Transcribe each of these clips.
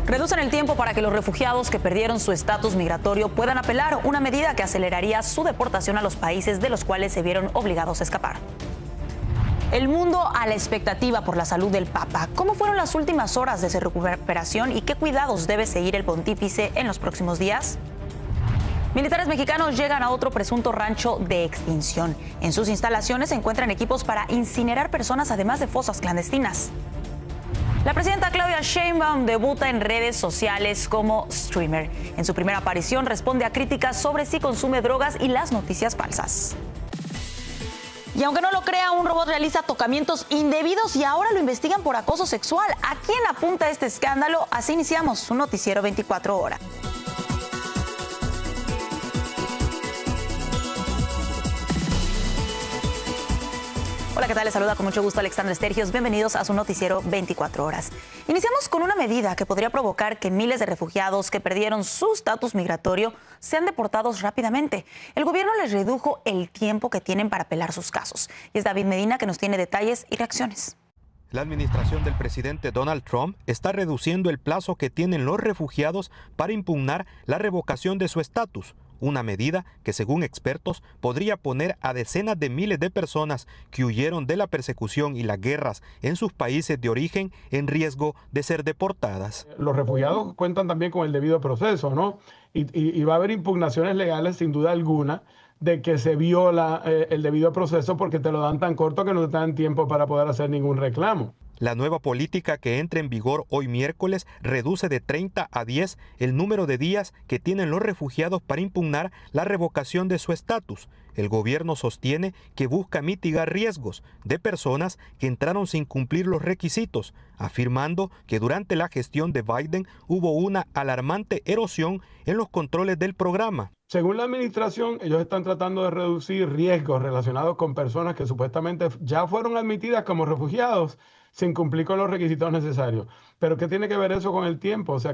Reducen el tiempo para que los refugiados que perdieron su estatus migratorio puedan apelar, una medida que aceleraría su deportación a los países de los cuales se vieron obligados a escapar. El mundo a la expectativa por la salud del Papa. ¿Cómo fueron las últimas horas de su recuperación y qué cuidados debe seguir el pontífice en los próximos días? Militares mexicanos llegan a otro presunto rancho de extinción. En sus instalaciones se encuentran equipos para incinerar personas, además de fosas clandestinas. La presidenta Claudia Sheinbaum debuta en redes sociales como streamer. En su primera aparición responde a críticas sobre si consume drogas y las noticias falsas. Y aunque no lo crea, un robot realiza tocamientos indebidos y ahora lo investigan por acoso sexual. ¿A quién apunta este escándalo? Así iniciamos un noticiero 24 horas. Hola, ¿qué tal? Les saluda con mucho gusto Alexandra Estergios. Bienvenidos a su noticiero 24 horas. Iniciamos con una medida que podría provocar que miles de refugiados que perdieron su estatus migratorio sean deportados rápidamente. El gobierno les redujo el tiempo que tienen para apelar sus casos. Y es David Medina que nos tiene detalles y reacciones. La administración del presidente Donald Trump está reduciendo el plazo que tienen los refugiados para impugnar la revocación de su estatus. Una medida que, según expertos, podría poner a decenas de miles de personas que huyeron de la persecución y las guerras en sus países de origen en riesgo de ser deportadas. Los refugiados cuentan también con el debido proceso, ¿no? Y va a haber impugnaciones legales, sin duda alguna, de que se viola el debido proceso porque te lo dan tan corto que no te dan tiempo para poder hacer ningún reclamo. La nueva política que entra en vigor hoy miércoles reduce de 30 a 10 el número de días que tienen los refugiados para impugnar la revocación de su estatus. El gobierno sostiene que busca mitigar riesgos de personas que entraron sin cumplir los requisitos, afirmando que durante la gestión de Biden hubo una alarmante erosión en los controles del programa. Según la administración, ellos están tratando de reducir riesgos relacionados con personas que supuestamente ya fueron admitidas como refugiados sin cumplir con los requisitos necesarios. Pero ¿qué tiene que ver eso con el tiempo? O sea,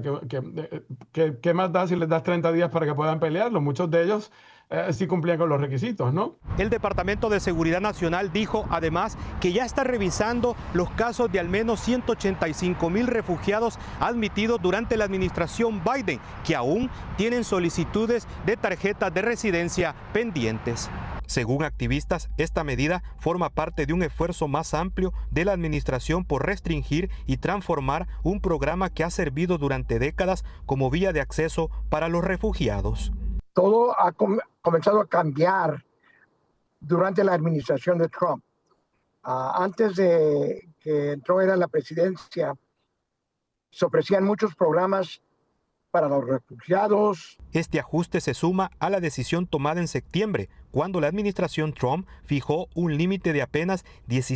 ¿qué más da si les das 30 días para que puedan pelearlo? Muchos de ellos sí cumplían con los requisitos, ¿no? El Departamento de Seguridad Nacional dijo además que ya está revisando los casos de al menos 185,000 refugiados admitidos durante la administración Biden, que aún tienen solicitudes de tarjetas de residencia pendientes. Según activistas, esta medida forma parte de un esfuerzo más amplio de la administración por restringir y transformar un programa que ha servido durante décadas como vía de acceso para los refugiados. Todo ha comenzado a cambiar durante la administración de Trump. Antes de que entró a la presidencia, se ofrecían muchos programas para los refugiados. Este ajuste se suma a la decisión tomada en septiembre, cuando la administración Trump fijó un límite de apenas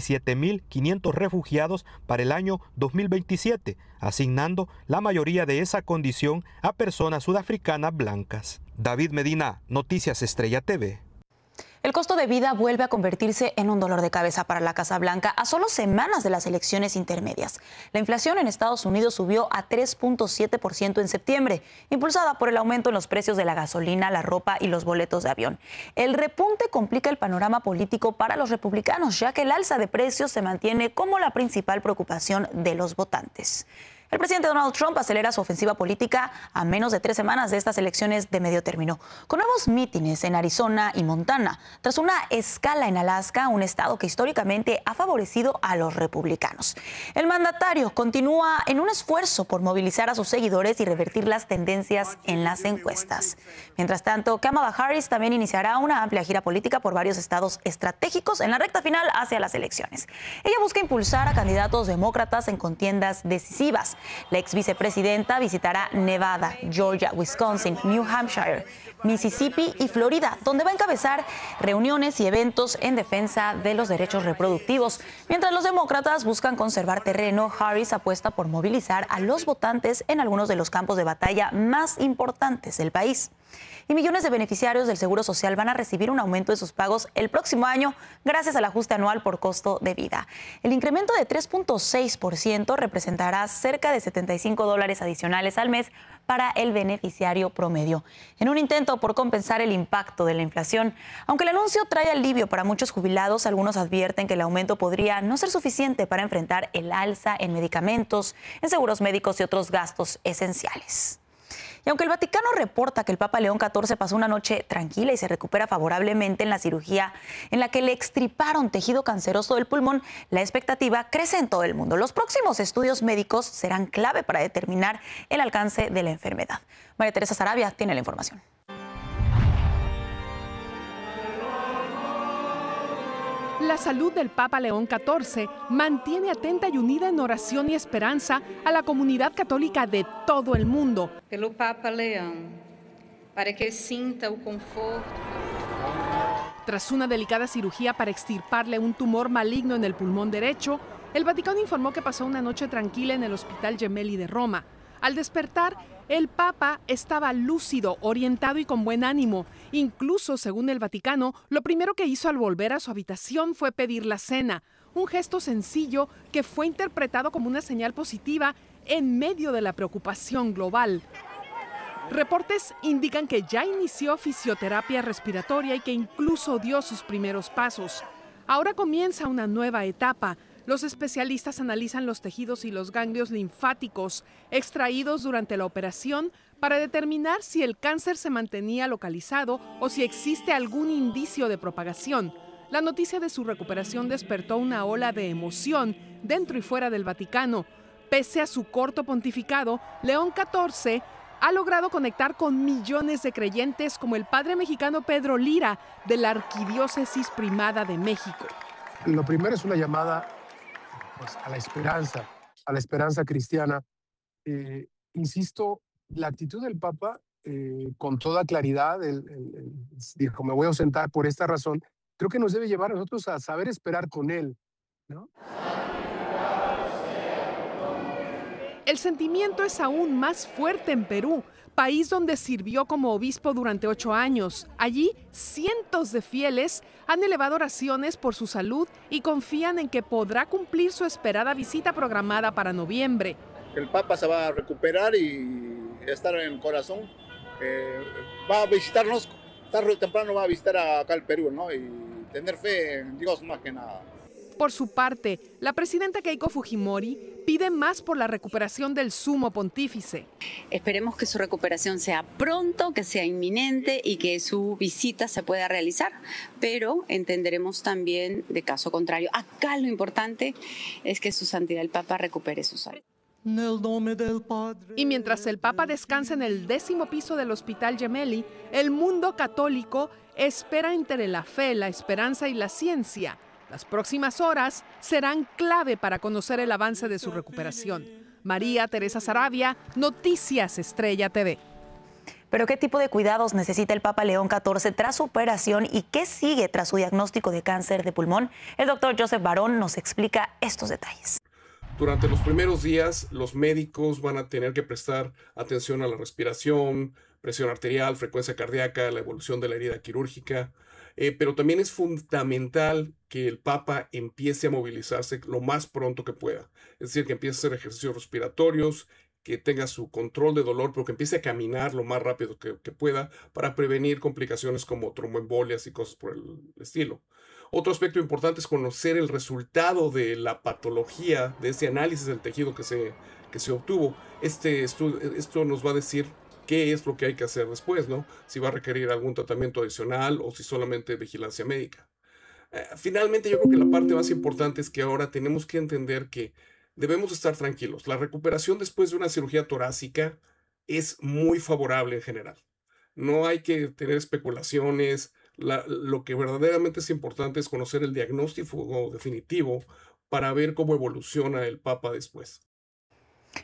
17,500 refugiados para el año 2027, asignando la mayoría de esa condición a personas sudafricanas blancas. David Medina, Noticias Estrella TV. El costo de vida vuelve a convertirse en un dolor de cabeza para la Casa Blanca a solo semanas de las elecciones intermedias. La inflación en Estados Unidos subió a 3.7% en septiembre, impulsada por el aumento en los precios de la gasolina, la ropa y los boletos de avión. El repunte complica el panorama político para los republicanos, ya que el alza de precios se mantiene como la principal preocupación de los votantes. El presidente Donald Trump acelera su ofensiva política a menos de 3 semanas de estas elecciones de medio término, con nuevos mítines en Arizona y Montana, tras una escala en Alaska, un estado que históricamente ha favorecido a los republicanos. El mandatario continúa en un esfuerzo por movilizar a sus seguidores y revertir las tendencias en las encuestas. Mientras tanto, Kamala Harris también iniciará una amplia gira política por varios estados estratégicos en la recta final hacia las elecciones. Ella busca impulsar a candidatos demócratas en contiendas decisivas. La ex vicepresidenta visitará Nevada, Georgia, Wisconsin, New Hampshire, Mississippi y Florida, donde va a encabezar reuniones y eventos en defensa de los derechos reproductivos. Mientras los demócratas buscan conservar terreno, Harris apuesta por movilizar a los votantes en algunos de los campos de batalla más importantes del país. Y millones de beneficiarios del Seguro Social van a recibir un aumento de sus pagos el próximo año gracias al ajuste anual por costo de vida. El incremento de 3.6% representará cerca de $75 adicionales al mes para el beneficiario promedio, en un intento por compensar el impacto de la inflación. Aunque el anuncio trae alivio para muchos jubilados, algunos advierten que el aumento podría no ser suficiente para enfrentar el alza en medicamentos, en seguros médicos y otros gastos esenciales. Y aunque el Vaticano reporta que el Papa León XIV pasó una noche tranquila y se recupera favorablemente en la cirugía en la que le extirparon tejido canceroso del pulmón, la expectativa crece en todo el mundo. Los próximos estudios médicos serán clave para determinar el alcance de la enfermedad. María Teresa Sarabia tiene la información. La salud del Papa León XIV mantiene atenta y unida en oración y esperanza a la comunidad católica de todo el mundo. Pelo Papa Leão, para que sinta o conforto. Tras una delicada cirugía para extirparle un tumor maligno en el pulmón derecho, el Vaticano informó que pasó una noche tranquila en el Hospital Gemelli de Roma. Al despertar, el Papa estaba lúcido, orientado y con buen ánimo. Incluso, según el Vaticano, lo primero que hizo al volver a su habitación fue pedir la cena, un gesto sencillo que fue interpretado como una señal positiva en medio de la preocupación global. Reportes indican que ya inició fisioterapia respiratoria y que incluso dio sus primeros pasos. Ahora comienza una nueva etapa. Los especialistas analizan los tejidos y los ganglios linfáticos extraídos durante la operación para determinar si el cáncer se mantenía localizado o si existe algún indicio de propagación. La noticia de su recuperación despertó una ola de emoción dentro y fuera del Vaticano. Pese a su corto pontificado, León XIV ha logrado conectar con millones de creyentes como el padre mexicano Pedro Lira de la Arquidiócesis Primada de México. Lo primero es una llamada a la esperanza cristiana. Insisto, la actitud del Papa, con toda claridad, él dijo, me voy a ausentar por esta razón, creo que nos debe llevar a nosotros a saber esperar con él, ¿no? El sentimiento es aún más fuerte en Perú, país donde sirvió como obispo durante 8 años. Allí, cientos de fieles han elevado oraciones por su salud y confían en que podrá cumplir su esperada visita programada para noviembre. El Papa se va a recuperar y estar en el corazón. Va a visitarnos, tarde o temprano va a visitar acá al Perú, ¿no? Y tener fe en Dios más que nada. Por su parte, la presidenta Keiko Fujimori pide más por la recuperación del sumo pontífice. Esperemos que su recuperación sea pronto, que sea inminente y que su visita se pueda realizar, pero entenderemos también de caso contrario. Acá lo importante es que su santidad el Papa recupere su salud. Y mientras el Papa descansa en el 10º piso del Hospital Gemelli, el mundo católico espera entre la fe, la esperanza y la ciencia. Las próximas horas serán clave para conocer el avance de su recuperación. María Teresa Sarabia, Noticias Estrella TV. ¿Pero qué tipo de cuidados necesita el Papa León XIV tras su operación y qué sigue tras su diagnóstico de cáncer de pulmón? El doctor Joseph Barón nos explica estos detalles. Durante los primeros días, los médicos van a tener que prestar atención a la respiración, presión arterial, frecuencia cardíaca, la evolución de la herida quirúrgica. Pero también es fundamental que el Papa empiece a movilizarse lo más pronto que pueda. Es decir, que empiece a hacer ejercicios respiratorios, que tenga su control de dolor, pero que empiece a caminar lo más rápido que pueda para prevenir complicaciones como tromboembolias y cosas por el estilo. Otro aspecto importante es conocer el resultado de la patología, de ese análisis del tejido que se obtuvo. Esto nos va a decir qué es lo que hay que hacer después, ¿no? Si va a requerir algún tratamiento adicional o si solamente vigilancia médica. Finalmente, yo creo que la parte más importante es que ahora tenemos que entender que debemos estar tranquilos. La recuperación después de una cirugía torácica es muy favorable en general. No hay que tener especulaciones. Lo que verdaderamente es importante es conocer el diagnóstico definitivo para ver cómo evoluciona el Papa después.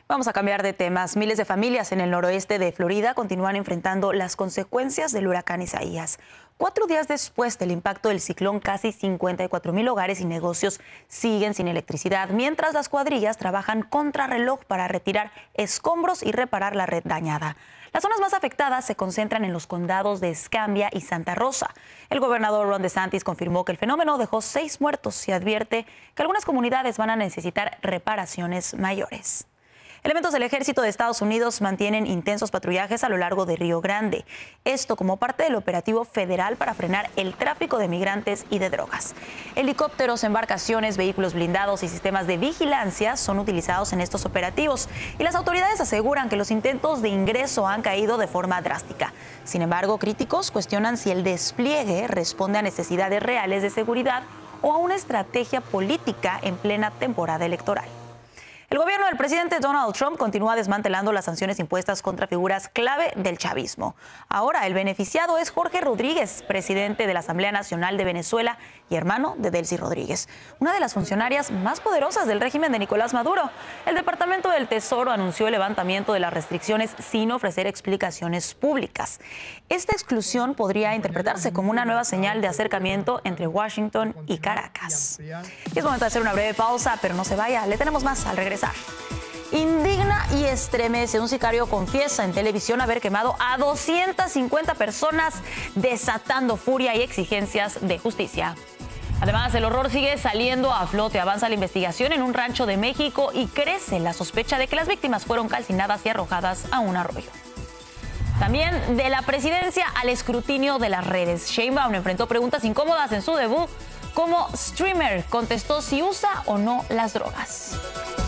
Vamos a cambiar de temas. Miles de familias en el noroeste de Florida continúan enfrentando las consecuencias del huracán Isaías. 4 días después del impacto del ciclón, casi 54,000 hogares y negocios siguen sin electricidad, mientras las cuadrillas trabajan contrarreloj para retirar escombros y reparar la red dañada. Las zonas más afectadas se concentran en los condados de Escambia y Santa Rosa. El gobernador Ron DeSantis confirmó que el fenómeno dejó 6 muertos y advierte que algunas comunidades van a necesitar reparaciones mayores. Elementos del Ejército de Estados Unidos mantienen intensos patrullajes a lo largo de Río Grande. Esto como parte del operativo federal para frenar el tráfico de migrantes y de drogas. Helicópteros, embarcaciones, vehículos blindados y sistemas de vigilancia son utilizados en estos operativos. Y las autoridades aseguran que los intentos de ingreso han caído de forma drástica. Sin embargo, críticos cuestionan si el despliegue responde a necesidades reales de seguridad o a una estrategia política en plena temporada electoral. El gobierno del presidente Donald Trump continúa desmantelando las sanciones impuestas contra figuras clave del chavismo. Ahora el beneficiado es Jorge Rodríguez, presidente de la Asamblea Nacional de Venezuela y hermano de Delcy Rodríguez, una de las funcionarias más poderosas del régimen de Nicolás Maduro. El Departamento del Tesoro anunció el levantamiento de las restricciones sin ofrecer explicaciones públicas. Esta exclusión podría interpretarse como una nueva señal de acercamiento entre Washington y Caracas. Y es momento de hacer una breve pausa, pero no se vaya, le tenemos más al regresar. Indigna y estremece. Un sicario confiesa en televisión haber quemado a 250 personas, desatando furia y exigencias de justicia. Además, el horror sigue saliendo a flote. Avanza la investigación en un rancho de México y crece la sospecha de que las víctimas fueron calcinadas y arrojadas a un arroyo. También de la presidencia al escrutinio de las redes. Sheinbaum enfrentó preguntas incómodas en su debut como streamer. Contestó si usa o no las drogas.